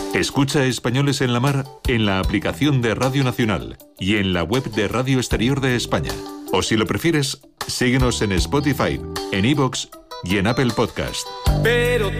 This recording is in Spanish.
Escucha Españoles en la Mar en la aplicación de Radio Nacional y en la web de Radio Exterior de España. O si lo prefieres, síguenos en Spotify, en iVoox y en Apple Podcast. Pero